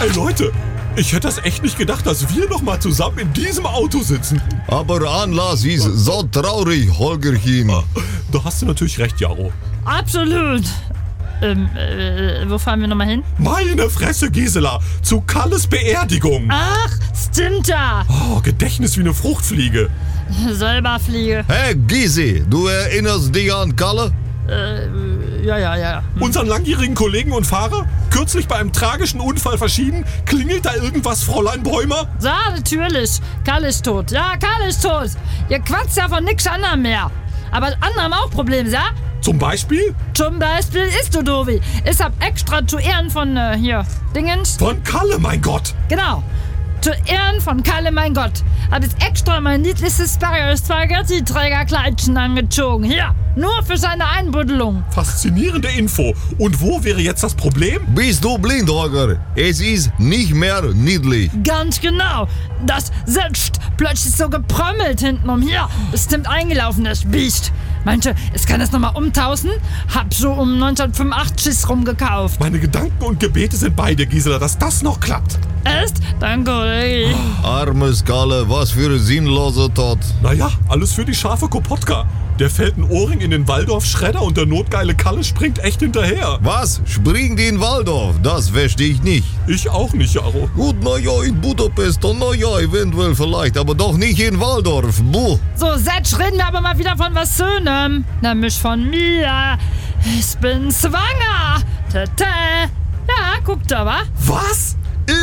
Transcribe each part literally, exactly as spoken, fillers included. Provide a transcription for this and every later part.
Ey Leute, ich hätte das echt nicht gedacht, dass wir noch mal zusammen in diesem Auto sitzen. Aber Anlass ist so traurig, Holgerchen. Da hast du natürlich recht, Jaro. Absolut. Ähm, äh, wo fahren wir nochmal hin? Meine Fresse, Gisela, zu Kalles Beerdigung. Ach, stimmt ja. Oh, Gedächtnis wie eine Fruchtfliege. Selber Fliege. Hey Gysi, du erinnerst dich an Kalle? Äh, ja, ja, ja. Hm. Unseren langjährigen Kollegen und Fahrer? Kürzlich bei einem tragischen Unfall verschieden? Klingelt da irgendwas, Fräulein Bäumer? Ja, natürlich. Karl ist tot. Ja, Karl ist tot. Ihr quatscht ja von nix anderem mehr. Aber andere haben auch Probleme, ja? Zum Beispiel? Zum Beispiel ist du Dovi. Ich hab extra zu Ehren von, äh, hier, Dingens. Von Kalle, mein Gott. Genau. Zu Ehren von Kalle, mein Gott, hab ich extra mein niedliches Spaghetti-Trägerkleidchen angezogen. Hier, nur für seine Einbuddelung. Faszinierende Info. Und wo wäre jetzt das Problem? Bist du blind, Holger? Es ist nicht mehr niedlich. Ganz genau. Das sitzt plötzlich so geprömmelt hintenrum. Hier, bestimmt eingelaufen, das Biest. Meinte, ich kann das nochmal umtauschen? Hab so um neunzehnhundertfünfundachtzig rumgekauft. Meine Gedanken und Gebete sind bei dir, Gisela, dass das noch klappt. Echt? Danke. Armes Kalle, was für ein sinnloser Tod. Naja, alles für die scharfe Kopotka. Der fällt ein Ohrring in den Waldorf-Schredder und der notgeile Kalle springt echt hinterher. Was? Springt in Waldorf? Das verstehe ich nicht. Ich auch nicht, Jaro. Gut, na ja, in Budapest, na ja, eventuell vielleicht, aber doch nicht in Waldorf. Buh. So, Setsch, reden wir aber mal wieder von was Schönem. Nämlich von mir. Ich bin schwanger. Tata. Ja, guck da, wa? Was?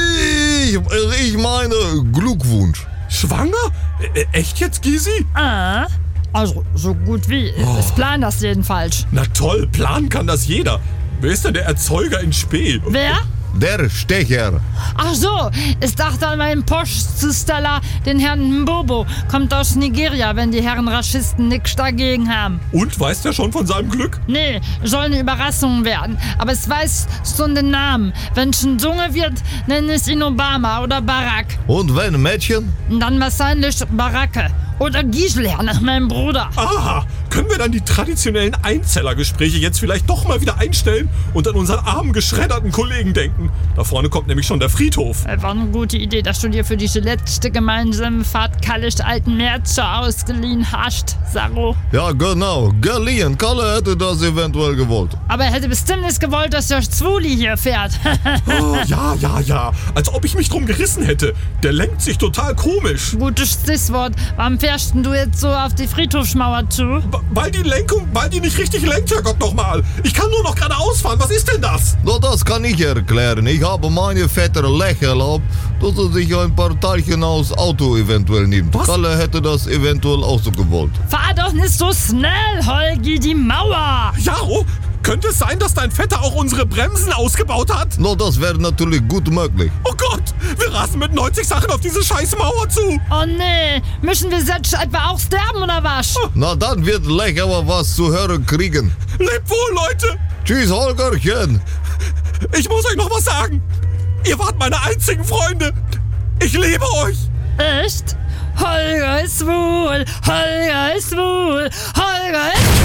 Ich, ich meine, Glückwunsch. Schwanger? Äh, echt jetzt, Gysi? Ah, also so gut wie. Oh. Ich plan das jedenfalls. Na toll, planen kann das jeder. Wer ist denn der Erzeuger in Spee? Wer? Der Stecher. Ach so, ich dachte an meinen Postzusteller, den Herrn Mbobo. Kommt aus Nigeria, wenn die Herren Raschisten nichts dagegen haben. Und, weiß der schon von seinem Glück? Nee, soll eine Überraschung werden. Aber ich weiß schon den Namen. Wenn es ein Junge wird, nenne ich ihn Obama oder Barack. Und wenn Mädchen? Dann wahrscheinlich Baracke. Oder Gisela nach meinem Bruder. Aha, können wir dann die traditionellen Einzellergespräche jetzt vielleicht doch mal wieder einstellen und an unseren armen, geschredderten Kollegen denken? Da vorne kommt nämlich schon der Friedhof. War eine gute Idee, dass du dir für diese letzte gemeinsame Fahrt Kalles alten Märzer ausgeliehen hast, Saro. Ja, genau. Geliehen. Kalle hätte das eventuell gewollt. Aber er hätte bestimmt nicht gewollt, dass der Zwuli hier fährt. Oh, ja, ja, ja. Als ob ich mich drum gerissen hätte. Der lenkt sich total komisch. Gutes Stichwort. Warum fährst du jetzt so auf die Friedhofsmauer zu? B- weil die Lenkung, weil die nicht richtig lenkt, Herrgott nochmal. Ich kann nur noch geradeaus fahren. Was ist denn das? Na, das kann ich erklären. Ich habe meine Vetter Lech erlaubt, dass er sich ein paar Teilchen aus Auto eventuell nimmt. Was? Kalle hätte das eventuell auch so gewollt. Fahr doch nicht so schnell, Holgi, die Mauer! Jaro, könnte es sein, dass dein Vetter auch unsere Bremsen ausgebaut hat? Na, das wäre natürlich gut möglich. Oh Gott, wir rasen mit neunzig Sachen auf diese scheiß Mauer zu. Oh nee, müssen wir jetzt etwa auch sterben oder was? Na, dann wird Lech aber was zu hören kriegen. Lebt wohl, Leute. Tschüss, Holgerchen. Ich muss euch noch was sagen. Ihr wart meine einzigen Freunde. Ich liebe euch. Echt? Holger ist schwul, Holger ist schwul, Holger ist